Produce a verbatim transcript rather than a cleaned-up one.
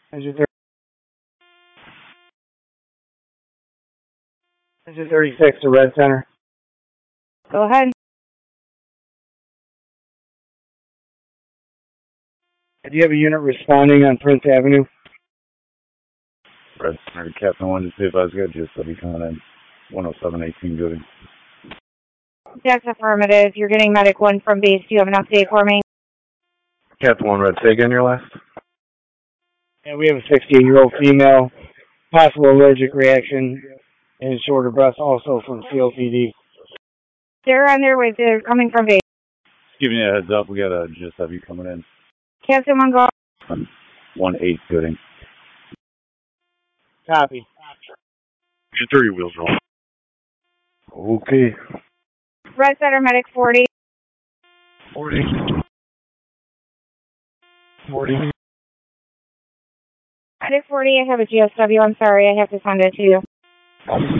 Engine thirty-six to Red Center. Go ahead. Do you have a unit responding on Prince Avenue? Red Center, Captain one to see if I was good. Just be coming in. one oh seven eighteen Gooding. That's affirmative. You're getting medic one from base. Do you have an update for me? Captain one, Red. Say again your last? And we have a sixteen-year-old female, possible allergic reaction and shorter breath also from C O P D. They're on their way. They're coming from base. Give me a heads up. We got a just have you coming in. Captain one, go. one eight Gooding. Copy. Your three wheels roll. Okay. Red Center medic forty. forty. forty. Medic forty, I have a G S W. I'm sorry, I have to send it to you.